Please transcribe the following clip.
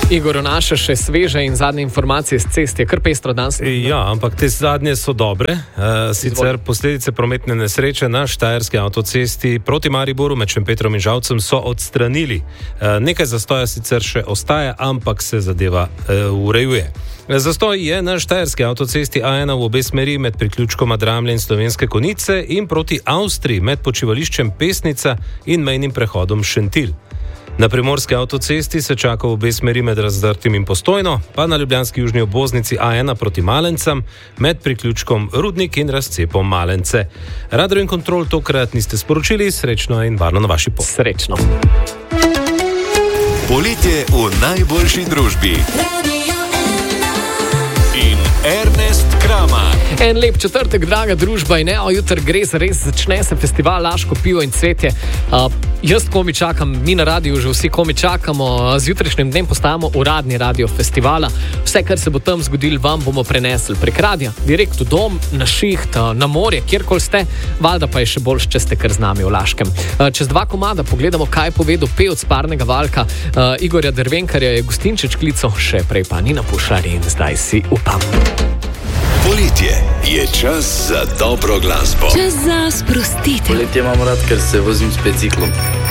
Igor, naše še sveže in zadnje informacije z cest je kar pestro danes. Ja, ampak te zadnje so dobre. Sicer posledice prometne nesreče na štajerski avtocesti proti Mariboru med Šempetrom in Žalcem so odstranili. Nekaj zastoja sicer še ostaja, ampak se zadeva urejuje. Zastoj je na štajerski avtocesti A1 v obe smeri med priključkoma Dramlje in Slovenske Konjice in proti Avstriji med počivališčem Pesnica in mejnim prehodom Šentilj. Na primorski avtocesti se čaka v obe smeri med Razdrtim in Postojno, pa na ljubljanski južni obvoznici A1 proti Malencem med priključkom Rudnik in razcepom Malence. Radar in kontrol tokrat niste sporočili, srečno in varno na vaši poti. Srečno. Poletje v najboljši družbi. Ernest Kramar. En lep četrtek, draga družba, in jutri gre za res, začne se festival Laško pivo in cvetje. Jaz komi čakam, mi na radiju že vsi komi čakamo, z jutrišnjim dnem postajamo uradni radio festivala. Vse, kar se bo tam zgodilo, vam bomo prenesli prek radija, direkt v dom, na šiht, na morje, kjerkoli ste, valjda pa je še boljš, če ste kar z nami v Laškem. Čez 2 komada pogledamo, kaj je povedal pevec Parnega valka, Igorja Dervenkarja je Gustinčič klical, še prej pa Nina Pušlar in zdaj si upam. Poletje je čas za dobro glasbo. Čas za sprostitev. Poletje imam rad, ker se vozim s biciklom.